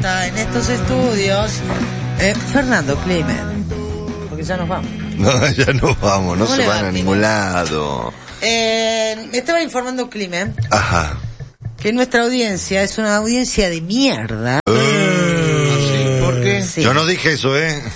está en estos estudios Fernando Climen. Porque ya nos vamos. No, ya nos vamos, no se van a Climen? ningún lado. Me estaba informando Climen. Ajá. Que nuestra audiencia es una audiencia de mierda. ¿Por qué? Sí. Yo no dije eso,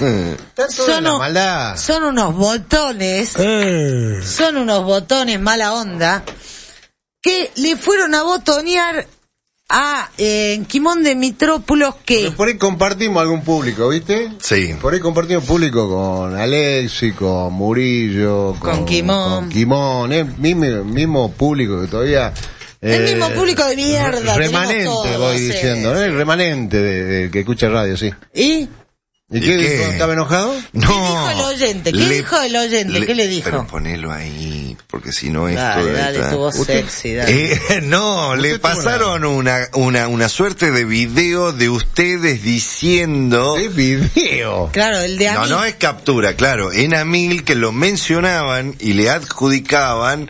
Son unos botones. Son unos botones mala onda. Que le fueron a botonear a Quimón de Mitrópolis que... Pero por ahí compartimos algún público, ¿viste? Sí. Por ahí compartimos público con Alexi, con Murillo, Con Quimón. Con Quimón, mismo público que todavía... El mismo público de mierda. Remanente, todos, voy diciendo, ¿no? El remanente de que escucha radio, sí. ¿Y? ¿Y qué dijo? ¿Estaba enojado? ¿Qué dijo el oyente? ¿Qué dijo el oyente? ¿Qué le dijo? Pero ponelo ahí, porque si no esto... Dale, tu voz sexy, dale. No, le pasaron una suerte de video de ustedes diciendo... ¿Qué video? Claro, el de Amil. No es captura, claro. En Amil que lo mencionaban y le adjudicaban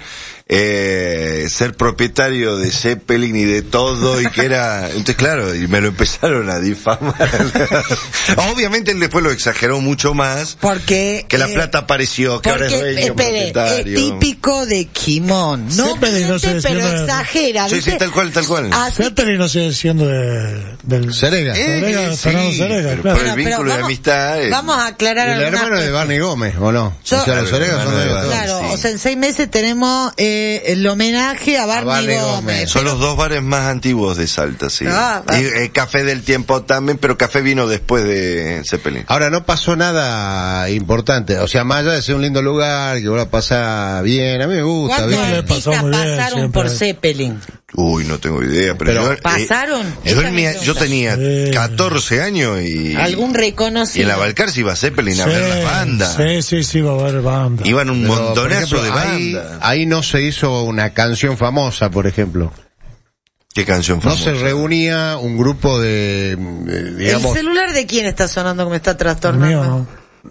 ser propietario de Zeppelin y de todo, y que era... Entonces, claro, y me lo empezaron a difamar. Obviamente él después lo exageró mucho más. Porque... Que la plata apareció, que ahora es dueño, propietario. Es típico de Quimón. No Zeppelin no miente, se pero decía nada. exagera, Sí, ¿viste? sí, tal cual. Zeppelin no sigue siendo del... Serega. Serega, Sí, Fernando Serega, pero claro. por el vínculo de amistad... Vamos a aclarar El algunas hermano de Barney Gómez, ¿o no? Yo- O sea, los Seregas son de todos. Claro, Sí. o sea, en 6 meses tenemos el homenaje a Barney Barney Gómez. Gómez. Son los dos bares más antiguos de Salta, sí. Ah, va. Y Café del Tiempo también, pero Café vino después de Zeppelin. Ahora, no pasó nada importante. O sea, más allá de ser un lindo lugar, que vos la pasás bien. A mí me gusta. ¿Cuántos ¿viste? le pasó artistas muy bien pasaron siempre. por Zeppelin? Uy, no tengo idea, pero yo, ¿Pasaron? yo, Esa me yo tenía Sí. 14 años y... ¿Algún Y reconocido? en la Balcarce iba Zeppelin a ver las bandas. Sí, va a haber banda. Iban un Pero, montonazo por ejemplo, de bandas. ahí no se hizo una canción famosa, por ejemplo. ¿Qué canción No famosa? se reunía un grupo de digamos, ¿El celular de quién está sonando que me está El trastornando? mío no.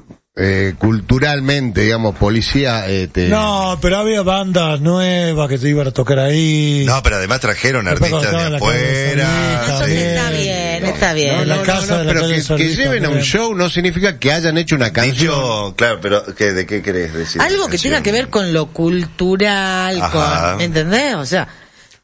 culturalmente, digamos, policía. No, pero había bandas nuevas que te iban a tocar ahí. No, pero además trajeron Después artistas cuando de estaba en la calle afuera. Solís, Entonces está también. bien, está bien. En la casa de la pero calle que Solís lleven a un también. show no significa que hayan hecho una canción. Dicho, claro, pero ¿de qué querés decir? Algo que tenga que ver con lo cultural, Ajá. con, ¿entendés? O sea,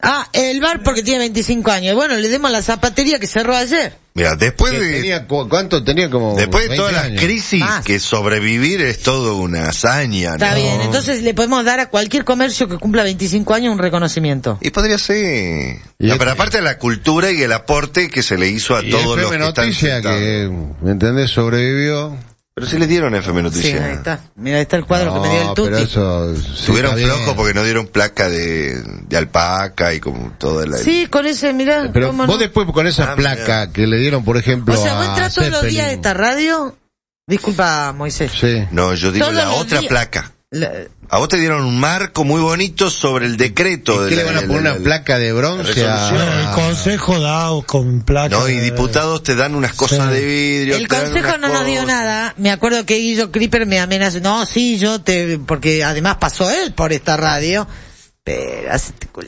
el bar porque tiene 25 años. Bueno, le demos a la zapatería que cerró ayer. Mira, después Que de... tenía, ¿cuánto tenía? Como Después de 20 todas las años. crisis, Más. que sobrevivir es todo una hazaña, Está ¿no? bien, entonces le podemos dar a cualquier comercio que cumpla 25 años un reconocimiento. Y podría ser. Y No, este- pero aparte de la cultura y el aporte que se le hizo a Y todos los FM que están Noticia sentados. que, ¿me entendés? Sobrevivió. Pero sí les dieron FM Sí, Noticias. ahí está. Mira, ahí está el cuadro que me dio el pero Tuti. eso sí Tuvieron está bien. flojo porque no dieron placa de alpaca y como toda la... Sí, con ese, mirá. Pero cómo vos no. después con esa Ah, placa que le dieron, por ejemplo, O sea, vos a entras todos los días Zeppelin. de esta radio. Disculpa, Moisés. Sí. No, yo digo Todos la los otra días- placa. La- A vos te dieron un marco muy bonito sobre el decreto. ¿Y qué le van a poner una placa de bronce a... resolución. El consejo da con placas. No, y diputados te dan unas cosas Sí. de vidrio. El te dan consejo unas no nos dio cosas. nada. Me acuerdo que Guillo Creeper me amenazó. No, sí, porque además pasó él por esta radio. Pero hacete culo.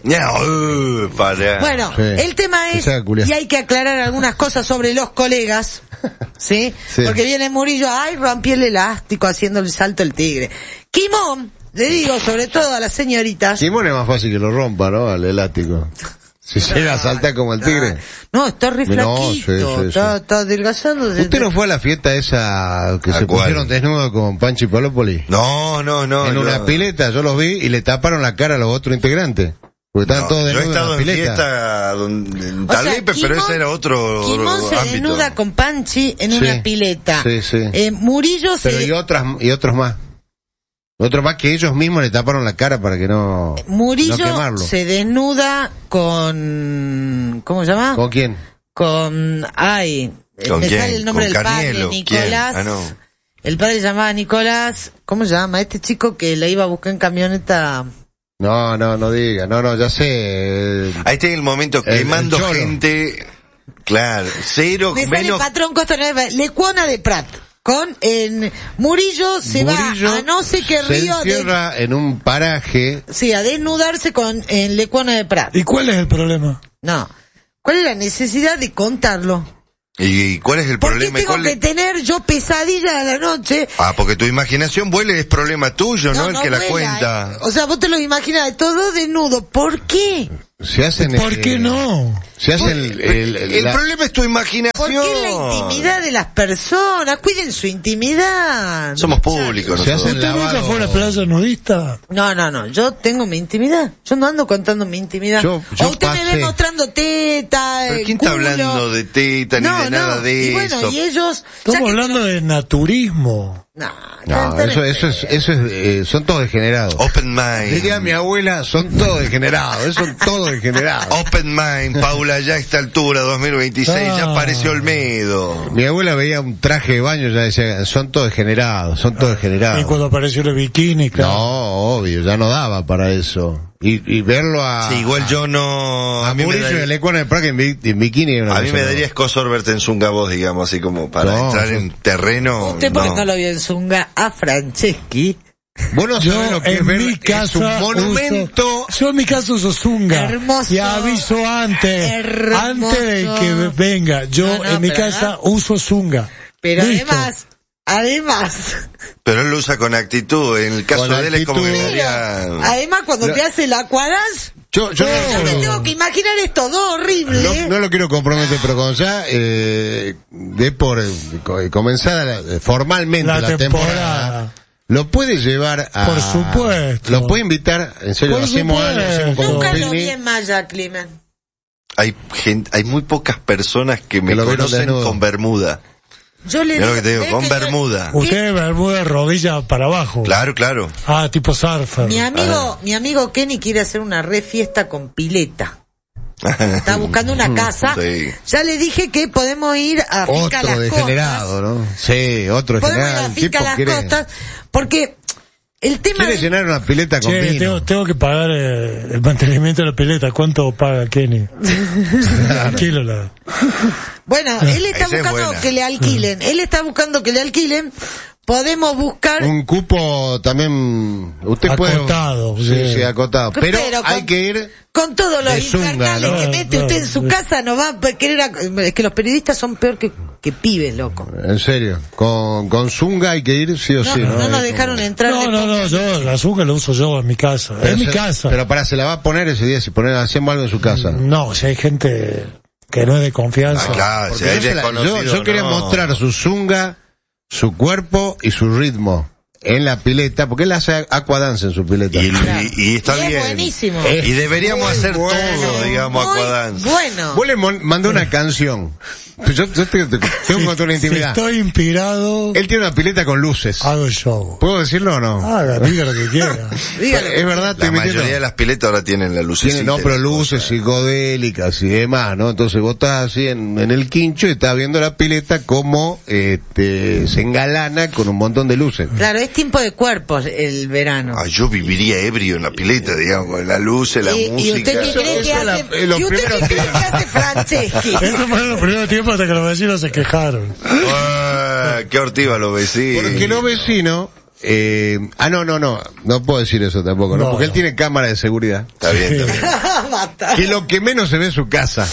No, para. Bueno, Sí. el tema Que es, se haga culiar. y hay que aclarar algunas cosas sobre los colegas, ¿sí? Sí. Porque viene Murillo, ay, rompí el elástico haciendo el salto el tigre. Quimón, le digo, sobre todo a las señoritas. Simón es más fácil que lo rompa, ¿no? Al elástico. Si llega a saltar como el tigre. No, está re No, flaquito, sí. está adelgazándose. ¿Usted no fue a la fiesta esa que ¿A se cuál? pusieron desnudos con Panchi Palópoli? No. En una pileta, yo los vi y le taparon la cara a los otros integrantes. Porque estaban todos Yo he desnudos en estado la en pileta. fiesta en O sea, Talepe, pero ese era otro Quimón se ámbito. desnuda con Panchi en Sí, una pileta. sí. Murillo Pero se... y otros más. Otros más que ellos mismos le taparon la cara para que no Murillo quemarlo. se desnuda con... ¿Cómo se llama? ¿Con quién? Con... Ay, ¿Con me quién? sale el nombre ¿Con del padre, Carnielo? Nicolás. ¿Quién? Ah, no. El padre se llamaba Nicolás. ¿Cómo se llama? Este chico que la iba a buscar en camioneta. No diga, no, ya sé. Ahí está el momento quemando cholo. gente. Claro, cero, Me sale menos. patrón Costa Nueva, Lecuona de Prat. Con Murillo se Murillo va a no sé qué se río encierra en un paraje. sí, a desnudarse en Lecuona de Prat. ¿Y cuál es el problema? No. ¿Cuál es la necesidad de contarlo? ¿Y cuál es el ¿Por problema? qué tengo que tener yo pesadillas a la noche? Porque tu imaginación vuela, es problema tuyo, no el que vuela, la cuenta. O sea, vos te lo imaginas todo desnudo. ¿Por qué? Se hacen ¿Por qué no? Se hacen El problema es tu imaginación. Porque es la intimidad de las personas. Cuiden su intimidad. Somos públicos. Se hacen ¿Usted nunca fue a una playa nudista? No. Yo tengo mi intimidad. Yo no ando contando mi intimidad. Yo o usted me ve mostrando teta, ¿Pero quién culo. está hablando de teta ni de nada de y bueno, eso? y ellos... Estamos hablando de naturismo. No, eso son todos degenerados. Open mind. Diría mi abuela, son todos degenerados, son todos degenerados. Open mind, Paula, ya a esta altura, 2026, ya apareció Olmedo. Mi abuela veía un traje de baño y ya decía, son todos degenerados, son todos degenerados. Y cuando apareció el bikini, claro. No, obvio, ya no daba para eso. Y verlo a... Sí, igual yo no... A Mauricio y a Lecuona en el parque en bikini. A mí me daría escosor verte en zunga vos, digamos, así como para entrar en terreno. ¿Usted por qué no lo vio en zunga a Franceschi? Bueno, yo lo que en mi casa es un monumento. Yo en mi caso uso zunga. Hermoso. Y aviso antes. Hermoso. Antes de que venga. Yo en mi casa uso zunga. Pero Listo. además. Pero él lo usa con actitud. En el caso Con de él es como que actitud. le haría... Además, cuando te hace el aquadance, Yo me tengo que imaginar esto todo horrible. no lo quiero comprometer, pero cuando ya comenzada formalmente la temporada, lo puede llevar a... Por supuesto. Lo puede invitar, en serio, Por hacemos algo, hacemos como Nunca un lo vi picnic. en Maya, Climen. Hay muy pocas personas que me Que lo vieron conocen desnudo. con bermuda. Yo le Mira lo que te digo, ¿ves con que yo- bermuda. Usted bermuda rodilla para abajo. Claro. Ah, tipo surfer. Mi amigo Kenny quiere hacer una re fiesta con pileta. Está buscando una casa. Sí. Ya le dije que podemos ir a Finca Otro Las degenerado, ¿no? Sí, otro Costas. Podemos ir degenerado. a El Finca tipo Las quiere, Costas. Porque el tema quiere llenar una pileta con Che, vino. tengo que pagar el mantenimiento de la pileta. ¿Cuánto paga Kenny? Tranquilo. Bueno, él está Esa es buscando buena. que le alquilen. Él está buscando que le alquilen. Podemos buscar... Un cupo también, usted Acotado, puede... sí. Sí, acotado. Pero hay con- que ir... Con todos los de zunga, infernales ¿no? que mete usted en su casa, no va a querer... Es que los periodistas son peor que pibes, loco. En serio, con zunga hay que ir sí o sí, ¿no? No nos Es dejaron como- entrar. No, yo la zunga la uso yo en mi casa. Pero En mi se- casa. Pero se la va a poner ese día, si hacemos algo en su casa. No, si hay gente que no es de confianza. Claro, si Porque hay yo desconocido, yo quería no. mostrar su zunga, su cuerpo y su ritmo en la pileta, porque él hace aquadance en su pileta. Y está Y es bien. buenísimo. Y deberíamos Muy hacer bueno. todo, digamos, Muy aquadance. bueno. Vos le mandó una canción. Yo tengo un montón de Si intimidad. estoy inspirado, Él tiene una pileta con luces. hago el show. ¿Puedo decirlo o no? Haga, diga lo que quiera. Es verdad, estoy La mintiendo. mayoría de las piletas ahora tienen la lucecita. Tiene, no, pero luces psicodélicas y demás, ¿no? Entonces vos estás así en el quincho y estás viendo la pileta como se engalana con un montón de luces. Claro, es tiempo de cuerpos el verano. Yo viviría ebrio en la pileta, digamos, con las luces, la ¿Y música. usted qué cree que Eso es hace? lo ¿Y usted primero qué cree que hace Franceschi? Eso fue los primeros tiempos hasta que los vecinos se quejaron. Qué ortiva los vecinos. Porque los vecinos... no puedo decir eso tampoco, ¿no? No, Porque él no. tiene cámara de seguridad. Está bien. Basta. Que lo que menos se ve es su casa.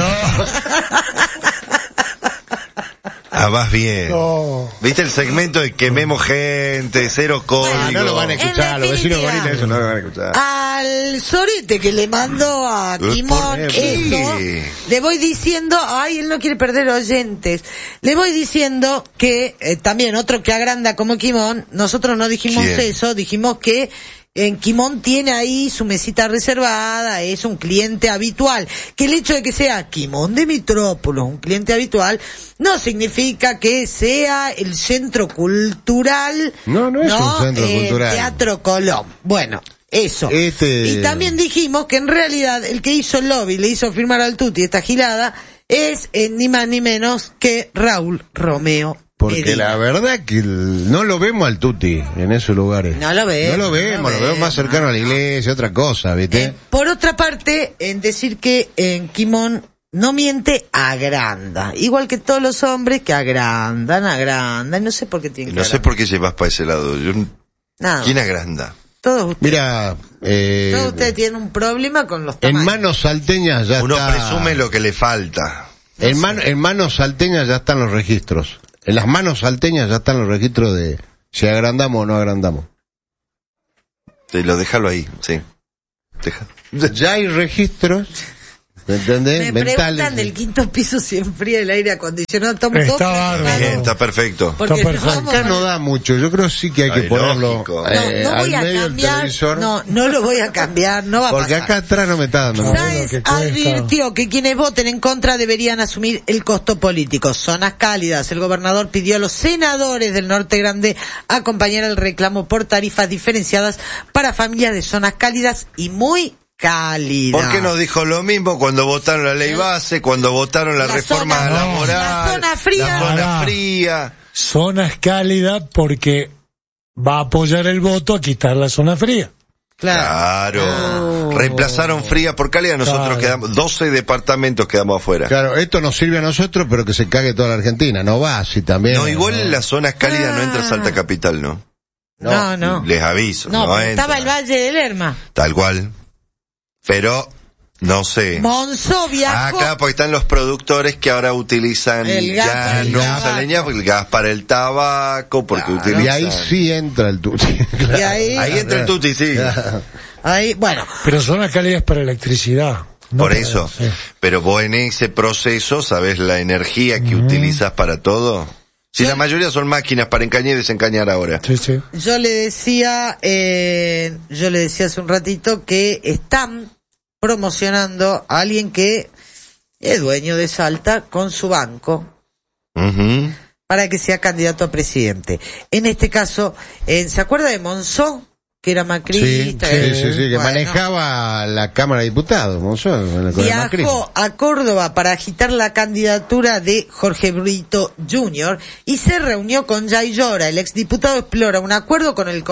Vas bien. No. ¿Viste el segmento de quememos gente, cero código? No lo van a escuchar, los vecinos definitiva. gorilas eso no lo van a escuchar. Al sorete que le mandó a Kimón ¿Por qué? eso, le voy diciendo, él no quiere perder oyentes, le voy diciendo que también otro que agranda como Kimón, nosotros no dijimos ¿Quién? eso, dijimos que en Kimón tiene ahí su mesita reservada, es un cliente habitual. Que el hecho de que sea Kimón de Mitrópolis, un cliente habitual, no significa que sea el centro cultural. No es un centro cultural. Teatro Colón. Bueno, eso. Y también dijimos que en realidad el que hizo el lobby, le hizo firmar al Tuti esta gilada, es ni más ni menos que Raúl Romeo. Porque Medina. la verdad que no lo vemos al Tuti en esos lugares. No lo vemos. lo vemos más cercano a la iglesia, otra cosa, ¿viste? Por otra parte, en decir que en Kimón no miente, agranda. Igual que todos los hombres que agrandan. No sé por qué tienen que No sé agrandar. por qué llevas para ese lado. Nada. ¿Quién agranda? Todos ustedes. Mira, Todos ustedes tienen un problema con los en tamaños. manos salteñas ya Uno está... presume lo que le falta. En manos salteñas ya están los registros. En las manos salteñas ya están los registros de si agrandamos o no agrandamos. Sí, déjalo ahí, sí. Ya hay registros, ¿me entendés? Me preguntan Mentales. del quinto piso si enfría el aire acondicionado. Estamos Está todos bárbaro. preocupados. Bien, está perfecto. Porque Está perfecto. vamos- Acá no da mucho, yo creo sí que hay que Ay, ponerlo lógico. No al voy a medio del cambiar. televisor. No lo voy a cambiar. No va a Porque pasar. acá atrás no me está dando. No. mucho. Sáenz lo que cuesta. advirtió que quienes voten en contra deberían asumir el costo político. Zonas cálidas. El gobernador pidió a los senadores del Norte Grande acompañar el reclamo por tarifas diferenciadas para familias de zonas cálidas y muy cálidas. ¿Por qué no dijo lo mismo cuando votaron la ley base, cuando votaron la reforma zona- laboral? la zona fría. La zona Ah. fría. Zona es cálida porque va a apoyar el voto a quitar la zona fría. Claro. Claro. Reemplazaron fría por cálida, nosotros Claro. quedamos, 12 departamentos quedamos afuera. Claro, esto nos sirve a nosotros, pero que se cague toda la Argentina. No va así también. No, igual en las zonas cálidas no entra Salta Capital, ¿no? No. Les aviso, No, no pero entra. estaba el Valle del Lerma. Tal cual. Pero, no sé. Monzó viajó. Acá porque están los productores que ahora utilizan El gas para ya el no tabaco. usan leña, porque el gas para el tabaco, porque utilizan... Y ahí sí entra el tuti. Y ahí, Ahí entra el tuti, sí. ahí, bueno. Pero zona cálida es para electricidad. no Por para- eso. sí. Pero vos en ese proceso, ¿sabés la energía que utilizas para todo? Si la mayoría son máquinas para encañar y desencañar ahora. Sí, sí. Yo le decía hace un ratito que están promocionando a alguien que es dueño de Salta con su banco Ujú. para que sea candidato a presidente. En este caso, ¿se acuerda de Monzó? Que era Sí, macrista. sí, que Bueno, manejaba la Cámara de Diputados, Monzón, con el macrismo. viajó a Córdoba para agitar la candidatura de Jorge Brito Jr. y se reunió con Jay Llora. El exdiputado explora un acuerdo con el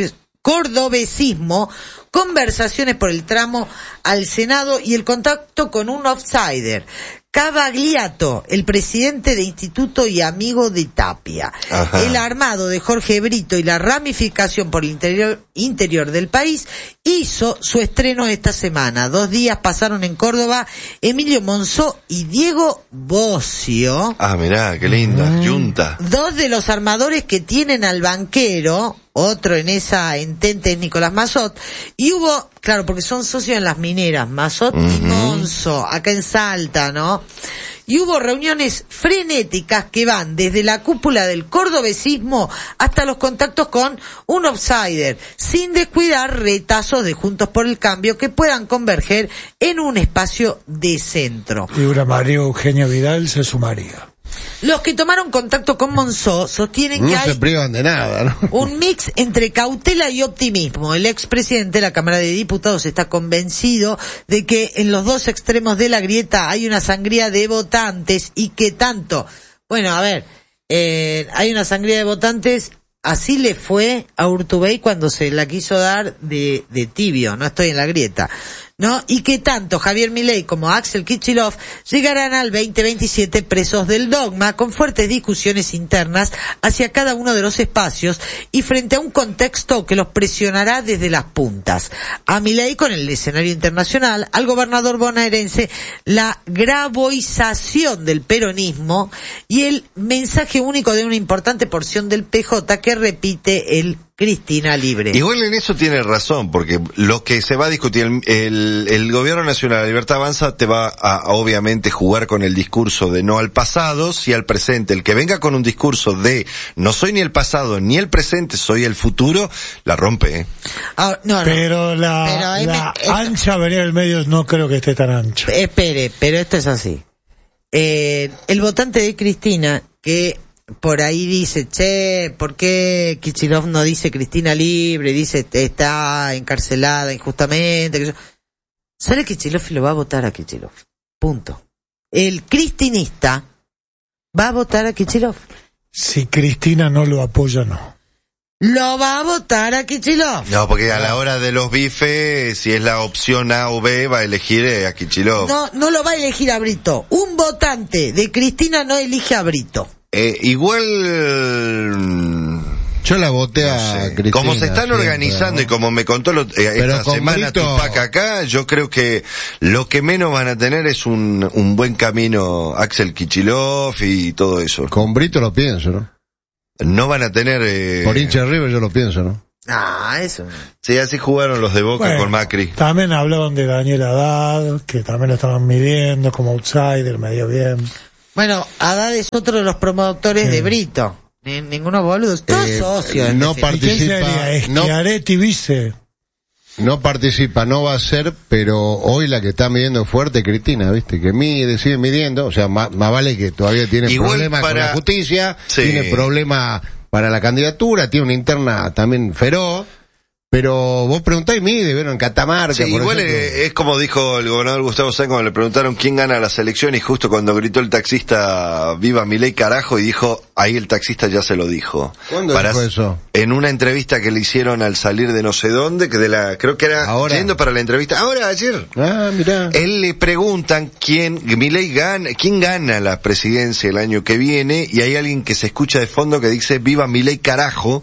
cordobesismo, conversaciones por el tramo al Senado y el contacto con un outsider. Cavagliato, el presidente de Instituto y amigo de Tapia. Ajá. El armado de Jorge Brito y la ramificación por el interior del país hizo su estreno esta semana. 2 días pasaron en Córdoba Emilio Monzó y Diego Bocio, Ah, mirá, qué linda, yunta. 2 de los armadores que tienen al banquero. Otro en esa entente es Nicolás Mazot, y hubo, claro, porque son socios en las mineras, Mazot y Ujú. Monzó, acá en Salta, ¿no? Y hubo reuniones frenéticas que van desde la cúpula del cordobesismo hasta los contactos con un outsider, sin descuidar retazos de Juntos por el Cambio que puedan converger en un espacio de centro. Y una María Eugenia Vidal se sumaría. Los que tomaron contacto con Monzó sostienen que No se hay privan de nada, ¿no? un mix entre cautela y optimismo. El expresidente de la Cámara de Diputados está convencido de que en los dos extremos de la grieta hay una sangría de votantes y que tanto, bueno, a ver, hay una sangría de votantes, así le fue a Urtubey cuando se la quiso dar de tibio, no estoy en la grieta, ¿no? Y que tanto Javier Milei como Axel Kicillof llegarán al 2027 presos del dogma, con fuertes discusiones internas hacia cada uno de los espacios y frente a un contexto que los presionará desde las puntas. A Milei con el escenario internacional, al gobernador bonaerense la graboización del peronismo y el mensaje único de una importante porción del PJ que repite el Cristina libre. Igual en eso tiene razón, porque lo que se va a discutir, el Gobierno Nacional, la Libertad Avanza, te va a obviamente jugar con el discurso de no al pasado, sí al presente. El que venga con un discurso de no soy ni el pasado ni el presente, soy el futuro, la rompe, ¿eh? Ah, no, Pero la Pero ancha avenida del medio no creo que esté tan ancha. Espere, pero esto es así. El votante de Cristina que por ahí dice, che, ¿por qué Kicillof no dice Cristina libre? Dice, está encarcelada injustamente. Sale Kicillof y lo va a votar a Kicillof. Punto. El cristinista va a votar a Kicillof. Si Cristina no lo apoya, no. Lo va a votar a Kicillof. No, porque a la hora de los bifes, si es la opción A o B, va a elegir a Kicillof. No lo va a elegir a Brito. Un votante de Cristina no elige a Brito. Igual Yo la voté No a sé. Cristina. Como se están siempre, organizando, ¿no? y como me contó esta con semana Brito- Tupac acá, yo creo que lo que menos van a tener es un buen camino Axel Kicillof y todo eso. Con Brito lo pienso, ¿no? No van a tener... Por hincha de River yo lo pienso, ¿no? Ah, eso. Sí, así jugaron los de Boca Bueno, con Macri. También hablaban de Daniel Haddad, que también lo estaban midiendo como outsider, medio bien. Bueno, Haddad es otro de los promotores de Brito. Ninguno boludo, todos socios. no en definitiva. ¿Y quién participa, sería? no, Schiaretti vice. no participa, no va a ser, pero hoy la que está midiendo fuerte es Cristina, ¿viste? Que mide, sigue midiendo, o sea, más vale que todavía tiene Igual problemas con para- la justicia, Sí. tiene problemas para la candidatura, tiene una interna también feroz, pero vos preguntáis mide, ¿vieron? En Catamarca, Sí, por igual ejemplo. es como dijo el gobernador Gustavo Sáenz cuando le preguntaron quién gana las elecciones, y justo cuando gritó el taxista "Viva Milei carajo", y dijo, ahí el taxista ya se lo dijo. ¿Cuándo dijo eso? En una entrevista que le hicieron al salir de no sé dónde, creo que era Ahora. yendo para la entrevista, ayer. Ah, mirá. Él le preguntan Milei quién gana la presidencia el año que viene, y hay alguien que se escucha de fondo que dice "Viva Milei carajo",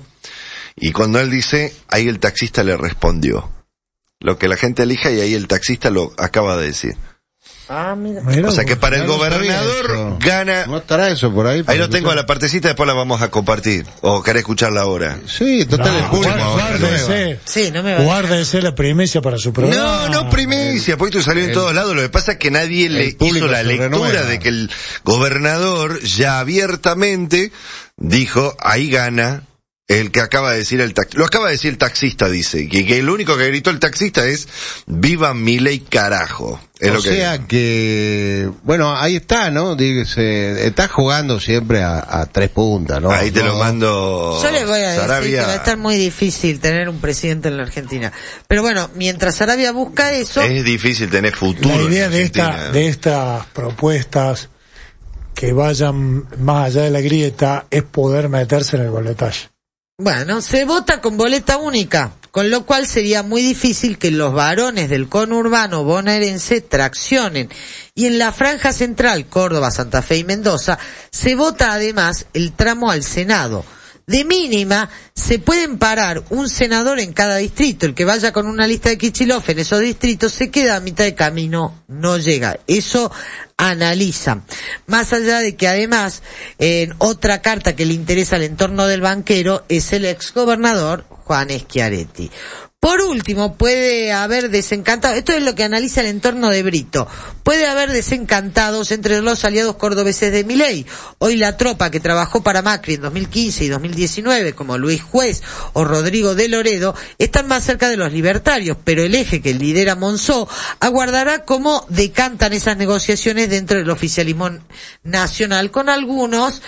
y cuando él dice, ahí el taxista le respondió lo que la gente elija, y ahí el taxista lo acaba de decir. Ah, mira. O sea que para el No sabía gobernador eso. gana. ¿No estará eso por ahí? Ahí lo tengo a la partecita, después la vamos a compartir. ¿O querés escucharla ahora? Sí, total, el público. Guárdese. Sí, no me va. Guárdese la primicia para su programa. No primicia, porque esto salió en todos lados. Lo que pasa es que nadie le público hizo la se lectura renueva. de que el gobernador ya abiertamente dijo, ahí gana el que acaba de decir el taxista. Lo acaba de decir el taxista, dice, que el único que gritó el taxista es "Viva Milei carajo". Es O lo que sea que, bueno, ahí está, ¿no? Dígase, está jugando siempre a tres puntas, ¿no? ahí te lo No. mando. Yo les voy a decir Sarabia. que va a estar muy difícil tener un presidente en la Argentina. Pero bueno, mientras Sarabia busca eso, Es difícil tener futuro. La idea en de Argentina. de estas propuestas que vayan más allá de la grieta es poder meterse en el boletaje. bueno, se vota con boleta única, con lo cual sería muy difícil que los varones del conurbano bonaerense traccionen. Y en la franja central, Córdoba, Santa Fe y Mendoza, se vota además el tramo al Senado. De mínima, se pueden parar un senador en cada distrito. El que vaya con una lista de Kicillof en esos distritos se queda a mitad de camino, no llega. Eso analizan. Más allá de que además, en otra carta que le interesa al entorno del banquero es el exgobernador Juan Schiaretti. Por último, puede haber desencantados, esto es lo que analiza el entorno de Brito, puede haber desencantados entre los aliados cordobeses de Milei. Hoy la tropa que trabajó para Macri en 2015 y 2019, como Luis Juez o Rodrigo de Loredo, están más cerca de los libertarios, pero el eje que lidera Monzó aguardará cómo decantan esas negociaciones dentro del oficialismo nacional. Con algunos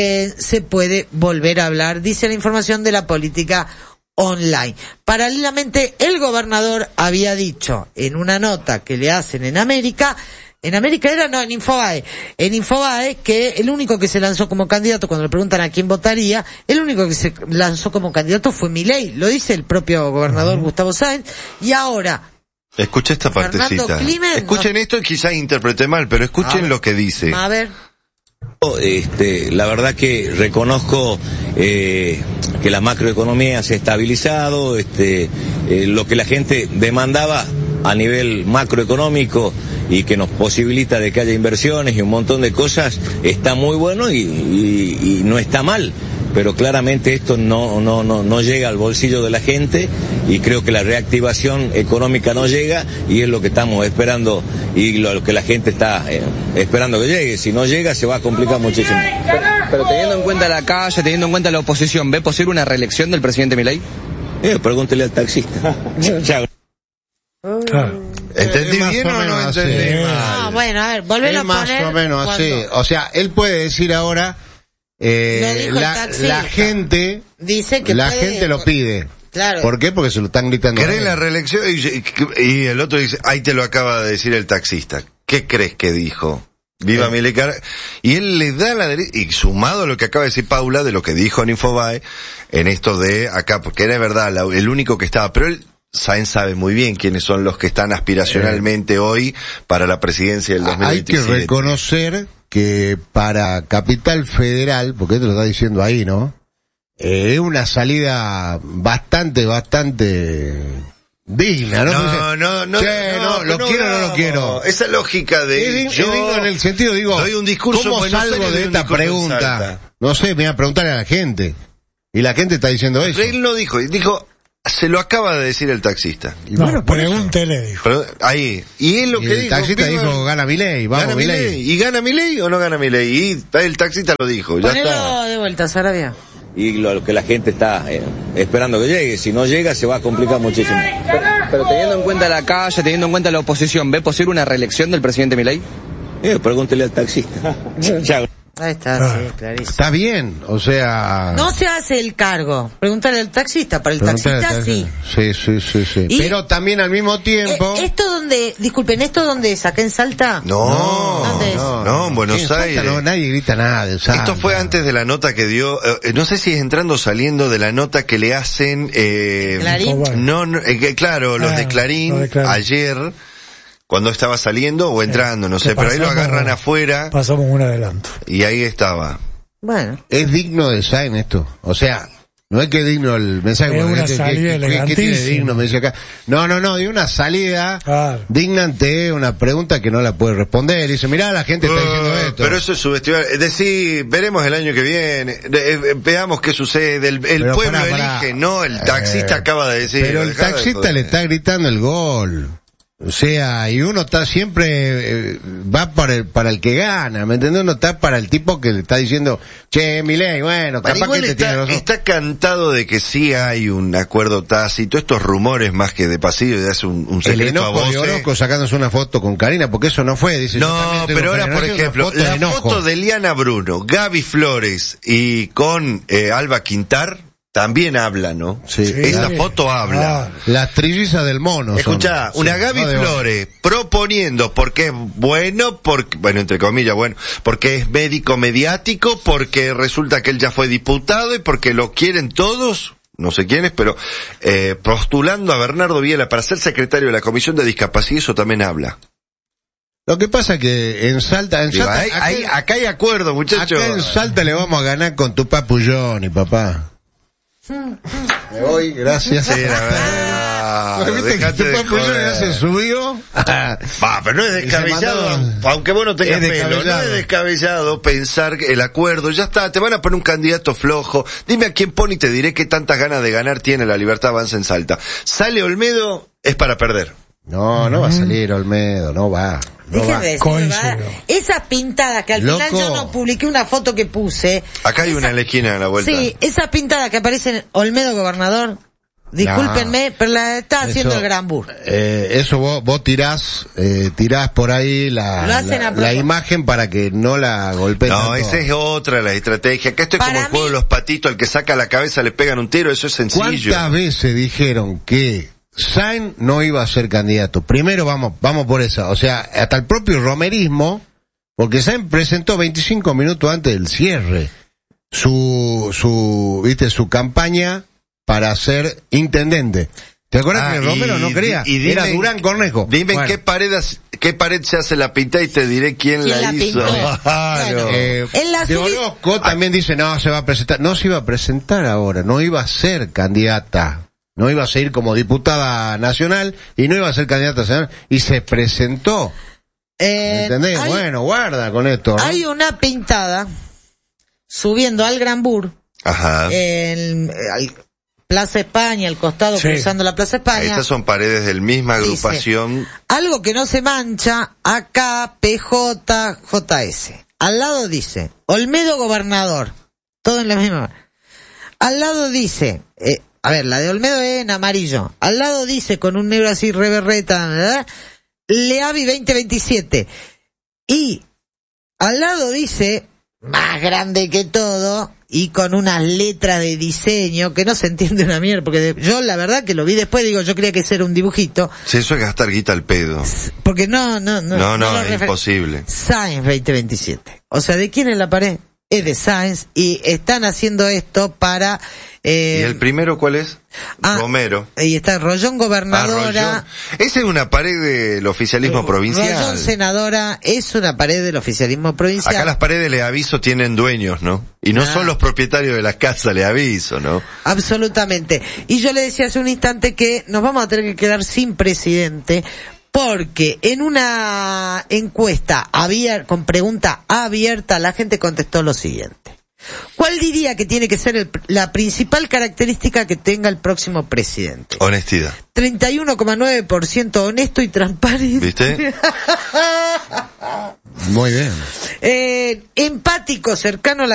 se puede volver a hablar, dice la información de la política online. Paralelamente, el gobernador había dicho en una nota que le hacen en Infobae, que el único que se lanzó como candidato, cuando le preguntan a quién votaría, el único que se lanzó como candidato fue Milei, lo dice el propio gobernador Gustavo Sáenz, y ahora, Escucha esta Fernando partecita. Climen, Escuchen no- esto, quizás interprete mal, pero escuchen lo que dice. a ver, La verdad que reconozco que la macroeconomía se ha estabilizado, lo que la gente demandaba a nivel macroeconómico y que nos posibilita de que haya inversiones y un montón de cosas está muy bueno y no está mal. Pero claramente esto no llega al bolsillo de la gente y creo que la reactivación económica no llega y es lo que estamos esperando y lo que la gente está esperando que llegue. Si no llega se va a complicar muchísimo. Pero teniendo en cuenta la calle, teniendo en cuenta la oposición, ¿ve posible una reelección del presidente Milei? Pregúntele al taxista. Chao. Claro. ¿Entendí Más bien o o no menos entendí así. mal? ah, bueno, a ver, volvelo a Es más poner. o menos así. cuando O sea, él puede decir ahora, Lo dijo el la taxista. gente, dice que la puede- gente lo pide. Claro. ¿Por qué? Porque se lo están gritando. ¿Querés la reelección? Y el otro dice, ahí te lo acaba de decir el taxista. ¿Qué crees que dijo? Viva Milei carajo. Y él le da la derecha, y sumado a lo que acaba de decir Paula, de lo que dijo en Infobae, en esto de acá, porque era verdad, el único que estaba, pero él, Sáenz sabe muy bien quiénes son los que están aspiracionalmente hoy para la presidencia del Hay que 2027. reconocer que para Capital Federal, porque esto lo está diciendo ahí, ¿no? es una salida bastante digna, ¿no? No, lo quiero o no lo quiero. Esa lógica de Es digno en el sentido, digo, doy un discurso en ¿cómo Buenos salgo Aires, de doy un esta discurso en pregunta? Salta. No sé, me voy a preguntarle a la gente. Y la gente está diciendo eso. Él no dijo, se lo acaba de decir el taxista. Y No, bueno, por eso. pregúntele, dijo. Pero ahí. Y él lo Y que el dijo. taxista dijo, gana Milei, vamos gana Milei. Milei. ¿Y gana Milei o no gana Milei? Y el taxista lo dijo, ya Ponelo está. de vuelta, Sarabia. Y lo que la gente está esperando que llegue. Si no llega, se va a complicar muchísimo. Pero teniendo en cuenta la calle, teniendo en cuenta la oposición, ¿ve posible una reelección del presidente Milei? Pregúntele al taxista. Chao. Ahí está, sí, clarísimo. Está bien, o sea... No se hace el cargo. Pregúntale al taxista. Para el preguntarle taxista, al sí. Sí. Y- Pero también al mismo tiempo... Disculpen, ¿esto dónde es? ¿Acá en Salta? ¿Dónde es? No, en Buenos Sí, en Salta Aires. no, nadie grita nada de Salta. Esto fue antes de la nota que dio, no sé si es entrando o saliendo de la nota que le hacen, Clarín. claro, los de Clarín, los de Clarín. ayer, cuando estaba saliendo o entrando, no sé, pero ahí lo agarran afuera Pasamos un adelanto. y ahí estaba. Bueno. ¿Es digno de Sain esto? O sea, no es que digno el mensaje. Es porque una ¿qué salida tiene elegantísima. digno? Me dice acá. No, de una salida Claro. digna ante una pregunta que no la puede responder. Dice, mirá, la gente está diciendo esto. Pero eso es subestimar. Es decir, veremos el año que viene, veamos qué sucede. El Pero pueblo pará. elige, no, el taxista acaba de decir. Pero el dejá de taxista joder. le está gritando el gol. O sea, y uno está siempre, va para el que gana, ¿me entendés? Uno está para el tipo que le está diciendo, che, Milei, bueno, Pero capaz igual que te tiene razón. está cantado de que sí hay un acuerdo tácito, estos rumores más que de pasillo, de hace un El secreto a enojo de voces. Orozco sacándose una foto con Karina, porque eso no fue, dice. yo No, también tengo pero ahora, por generación, ejemplo, una foto de la enojo. foto de Eliana Bruno, Gaby Flores y con Alba Quintar también habla, ¿no? Sí. Esta Sí. foto habla. Ah, Las trillizas del mono. son. Escuchá, una Sí, Gaby no de- Flores proponiendo porque es bueno, bueno, entre comillas, bueno, porque es médico mediático, porque resulta que él ya fue diputado y porque lo quieren todos, no sé quiénes, pero postulando a Bernardo Viela para ser secretario de la Comisión de Discapacidad, eso también habla. Lo que pasa que en Salta, Digo, acá hay acuerdo, muchachos. acá en Salta le vamos a ganar con tu papullón, papá. Me voy, gracias. Sí, la verdad. ¿Viste que Dejate tu de papullón joder. ya se subió? Va, pero no es descabellado, Se mandó- aunque vos no tengas Es pelo, no descabellado. es descabellado pensar que el acuerdo, ya está, te van a poner un candidato flojo, dime a quién pone y te diré qué tantas ganas de ganar tiene la Libertad Avanza en Salta. Sale Olmedo, es para perder. No va a salir Olmedo, no va. No Dejen va. de decir, Coincido. ¿verdad? Esa pintada que al final Loco. yo no publiqué una foto que puse. Acá hay una en la esquina a la vuelta. Sí, esa pintada que aparece en Olmedo Gobernador. Discúlpenme, pero la está haciendo Eso- el Gran Bur. Eso vos tirás por ahí Lo hacen a la propósito. imagen para que no la golpeen. No, tanto. esa es otra la estrategia. Acá esto es Para como el juego mí- de los patitos, al que saca la cabeza le pegan un tiro, eso es sencillo. ¿Cuántas veces dijeron que Sain no iba a ser candidato? Primero vamos por esa. O sea, hasta el propio romerismo, porque Sain presentó 25 minutos antes del cierre su campaña para ser intendente. ¿Te acuerdas que Romero no quería? dime- Era Durán Cornejo. Dime en Bueno. qué pared se hace la pinta y te diré quién ¿Quién la la hizo. pintó? Claro. Bueno. En la De subi- Orozco también dice, no, se va a presentar. No se iba a presentar ahora, no iba a ser candidata. No iba a seguir como diputada nacional y no iba a ser candidata nacional. Y se presentó. ¿Entendés? hay- Bueno, guarda con esto. ¿no? Hay una pintada subiendo al Gran Bur, Ajá. al Plaza España, al costado Sí. cruzando la Plaza España. Estas son paredes del misma Dice, agrupación. algo que no se mancha, AK, PJ, JS. Al lado dice, Olmedo Gobernador. Todo en la misma. Al lado dice, a ver, la de Olmedo es en amarillo. Al lado dice, con un negro así reberreta, ¿verdad? Leavi 2027. Y al lado dice, más grande que todo, y con unas letras de diseño que no se entiende una mierda, porque yo la verdad que lo vi después, digo, yo creía que ese era un dibujito, Si eso es gastar guita al pedo. porque no No, lo es refer- imposible. Science 2027. O sea, ¿de quién es la pared? es de Sáenz, y están haciendo esto para... ¿Y el primero cuál es? Romero. Y está Rollón, gobernadora. Rollón. Esa es una pared del oficialismo provincial. Rollón, senadora, es una pared del oficialismo provincial. Acá las paredes, le aviso, tienen dueños, ¿no? Y no son los propietarios de las casas, le aviso, ¿no? Absolutamente. Y yo le decía hace un instante que nos vamos a tener que quedar sin presidente, porque en una encuesta con pregunta abierta, la gente contestó lo siguiente. ¿Cuál diría que tiene que ser la principal característica que tenga el próximo presidente? Honestidad. 31,9% honesto y transparente. ¿Viste? Muy bien. Empático, cercano a la